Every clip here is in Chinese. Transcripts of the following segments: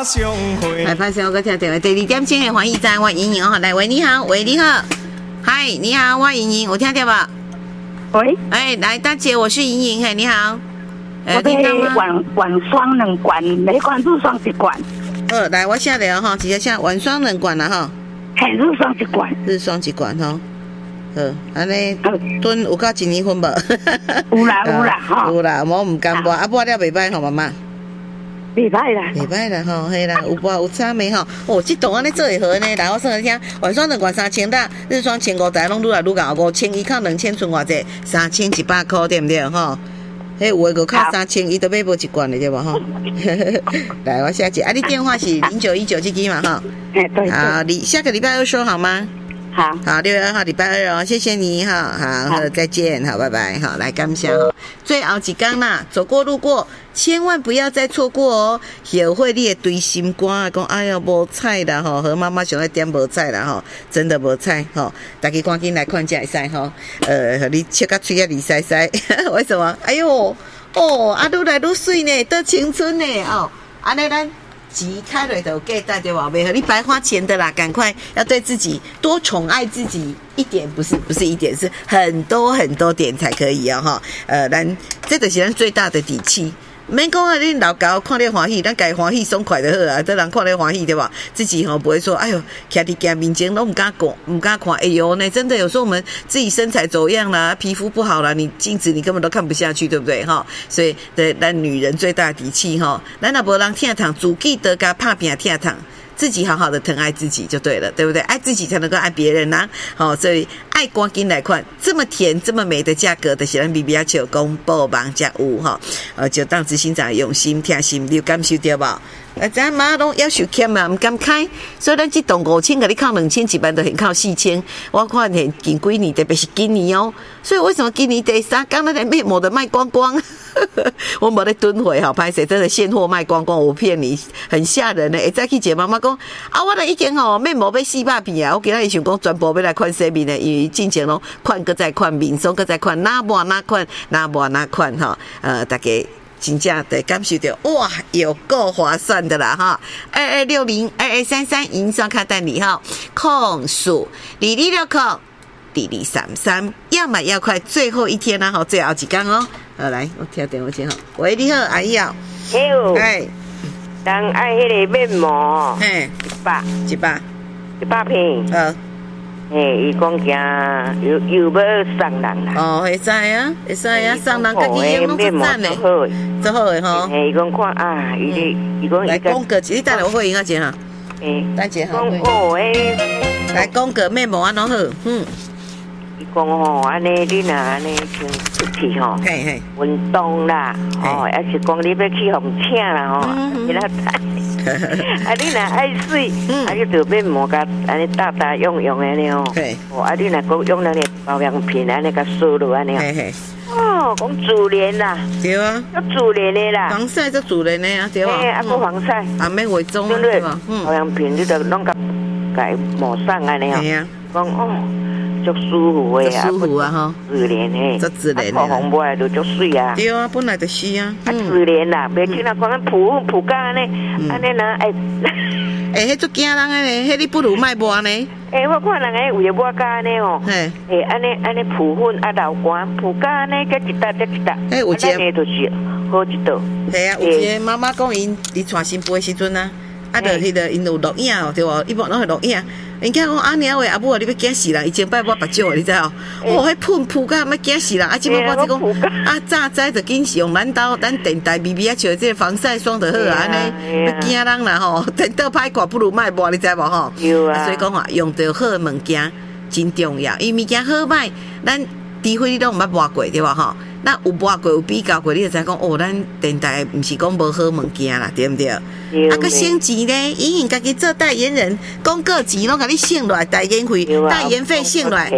相会。 来，拍摄我听电话，第2点钟的欢喜站，我莹莹哦，来，喂，你好，喂，你好，嗨，你好，我莹莹，有听到吧？ 喂， 哎，来，大姐，我是莹莹，嘿，你好。 我的晚霜两罐，每罐日霜1罐。 来，我下来哈，直接下晚霜2罐啦哈。 嘿，日霜1罐， 日霜1罐哈。安尼蹲有到1年份无？ 有啦有啦哈， 有啦，我唔甘播，啊播了袂歹吼，妈妈。 袂歹啦， 袂歹啦吼，嘿啦，有播有差没吼？哦，这档安尼做会好呢。来，我算来听，晚霜2罐3000大，日霜1500，大家拢愈来愈高，5000靠2000存偌济，3100块对不对吼？嘿，有的靠3000，伊都买无1罐的对不吼？来，我下一啊，你电话是0919这支嘛哈？ 对。 好，你下个礼拜2说好吗？ 好 ，6月2号礼拜2哦，谢谢你哈，好，再见，好，拜拜，好，来感谢哈，最后一天啦，走过路过，千万不要再错过哦，后悔你的堆心肝，讲哎呀无菜啦吼，和妈妈想要点无菜啦吼，真的无菜吼，大家赶紧来看才会使吼，你切到嘴啊里塞塞，为什么？哎呦，愈来愈水呢，得青春呢哦，安尼咱。急开了都给大家宝贝和你白花钱的啦，赶快要对自己多宠爱自己一点，不是一点，是很多很多点才可以哦哈。咱这就是咱最大的底气。免讲啊，你老高看你欢喜，咱家欢喜爽快就好啊。等人看你欢喜对吧？自己不会说，哎呦，徛伫镜面前都唔敢讲，唔敢看。哎呦，那真的有时候我们自己身材走样啦，皮肤不好啦，你镜子你根本都看不下去，对不对哈？所以，咱女人最大的底气哈，咱若无人疼疼，自己得甲拍拼疼疼。自己好好的疼爱自己就对了，对不对？爱自己才能够爱别人呐、好，所以爱赶紧来看，这么甜这么美的价格的是咱 BBR 球公布网价有哈，就当执行长用心听心，你有感受到吧？咱妈拢要求欠嘛，唔敢开，所以咱这栋5000，给你靠2000，一般都很靠4000。我看近几年，特别是今年哦，所以为什么今年第3天那个面膜的卖光光？我没在蹲回好拍摄，真的现货卖光光，我骗你，很吓人呢。再去姐妈妈讲啊，我的已经面膜要400片啊，我今仔日想讲全部要来看洗面的，因为之前拢看个再看面霜，个再看哪抹哪款哪抹哪款哈，大家。真正的感受到哇，有够划算的啦哈！22602233银刷卡单里哈，控数2260。2233，要买要快，最后一天啦，好，最后几天哦。来，我听电话先好。喂，你好，阿姨好。 哎，当爱迄个面膜，100片。伊讲惊又要送人啦。 会使啊，送人家己用拢出赞嘞，做好诶吼。 伊讲看啊，伊讲来讲个，你带来我会赢啊，姐哈。大姐好。来讲个面膜安怎好？ 伊讲吼，安尼你若安尼先出去吼，运动啦，还是讲你要去红请啦吼，你那啊，你若爱水，啊，你就面膜甲安尼大用安尼哦。啊，你若讲用那个保养品安尼甲梳落安尼哦。讲自然啦。对啊。要自然的啦。 防晒就自然的啊，对啊。 啊，不防晒。 啊，免伪装啊，对吧？ 保养品你就弄甲抹上安尼哦。讲足舒服的啊， 舒服啊哈， 自然的， 足自然的， 口红本来就足水啊。 对啊，本来就是啊。 自然啦，别听人讲咱涂甲安尼，安尼呐， 迄足惊人诶，迄你不如卖抹呢。 我看人诶有诶抹甲安尼哦，安尼涂粉啊流汗，涂甲安尼个一搭一搭， 有一个就是好一道。 系啊，有一个妈妈讲因带新妇诶时阵啊，就迄个因有录影哦，对无？伊无拢会录影。人家讲阿娘话阿母，你要惊死人！以前摆我目睭你知哦？迄喷扑甲，要惊死人！啊，即摆我就讲啊，早知就紧是用咱电台 BBR 笑这防晒霜就好啊，安尼要惊人啦吼！电到歹看不如卖抹，你知无吼？所以讲话用到好的物件真重要，因为物件好歹，咱除非你都毋捌抹过对吧吼？那有抹过有比较过，你就知讲咱电台不是讲无好物件啦，对不对？个省钱呢，莹莹家己做代言人，广告钱拢甲你省落来，代言费、代言费省落来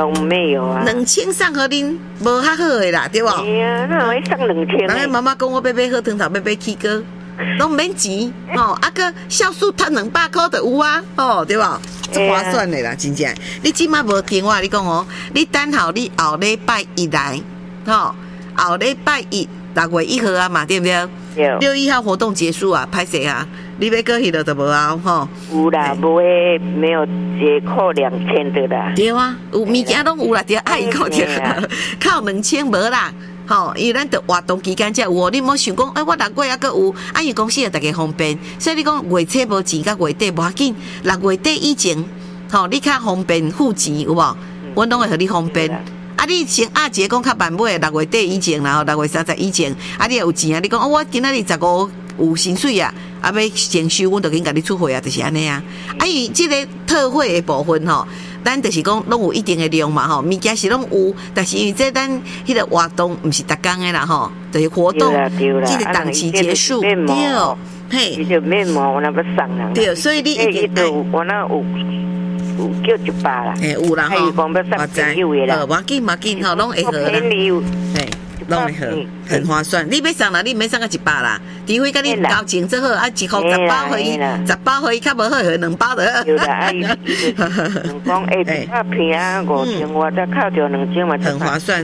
，2000送互恁，无较好的啦，对吧？ 那会送2000。 人家妈妈讲我要买好汤头，要买起锅，拢免钱哦，个酵素赚200块就有啊，哦，对吧？足划算的啦，真正。你即马无电话，你讲你等候你后礼拜1来。后礼拜1 6月1号啊嘛，对不对？6月1号活动结束啊，拍谁啊？你要过去就无啊，吼。 有啦，没有结扣2000的啦。 对啊，有物件拢有啦，对，爱讲对，靠2000无啦。吼，因为咱的活动期间才有哦，你莫想讲，我6月还佫有，因为公司也大家方便，所以你讲月初无钱，甲月底无要紧，6月底以前，吼，你较方便付钱有无？我拢会互你方便。啊，你先一个讲较慢买，6月底以前，然后6月30以前，啊，你有钱啊？你讲我今仔日15有薪水啊，啊要先收，阮就紧甲你出货啊，就是安尼啊。啊，伊即个特惠的部分吼，咱就是讲拢有一定的量嘛吼，物件是拢有，但是因为这咱迄个活动毋是逐工的啦吼，就是活动即个档期结束，对， 嘿，伊就面膜我那要送人， 对，所以你一定我那有叫100啦， 有啦吼， 我知， 要紧吼，拢会好啦，嘿。拢会好，很划算。你要送啦，你免送到100啦，除非甲你交情最好，啊，1盒10包可以，10包可以，较无好2包就好。 有啦，讲1片啊5000，我再扣掉2000嘛， 很划算。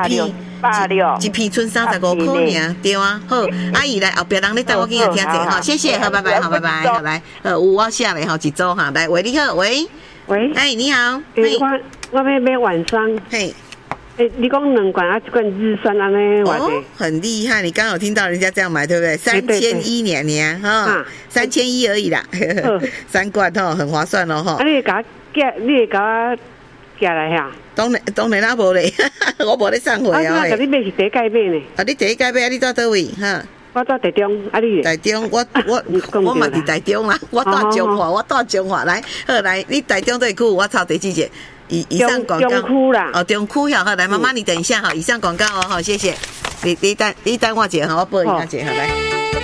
86， 一片剩35块尔，对啊。好，阿姨来后壁人你带我去听者哈，谢谢，好，拜拜，好，拜拜，好来，有我下来哈一组哈，来，喂，你好，喂，哎，你好， 我要买晚霜， 嘿。 你讲2罐啊，1罐日酸安尼话的， 很厉害。你刚好听到人家这样买，对不对？3100年哈，3100而已啦，3罐吼，很划算哦哈。 啊，你会甲我寄来呀？ 当然啦，无咧，我无咧送货哦。 啊，你买是第一届买呢？ 啊，你第一届买，你在倒位哈？ 我在台中，啊你？ 台中，我嘛伫台中啦，我住中华，来，好来，你台中对区，我抄第几节？以上广告中区啦， 哦，中区好，来妈妈你等一下哈，以上广告哦，好，谢谢，你等我一下哈，我报一下姐好来。